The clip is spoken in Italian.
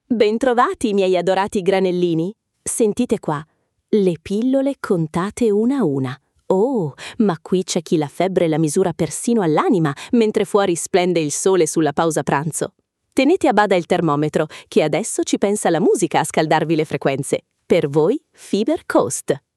Bentrovati, miei adorati granellini. Sentite qua, le pillole contate una a una. Oh, ma qui c'è chi la febbre la misura persino all'anima, mentre fuori splende il sole sulla pausa pranzo. Tenete a bada il termometro, che adesso ci pensa la musica a scaldarvi le frequenze. Per voi, Fever Coast.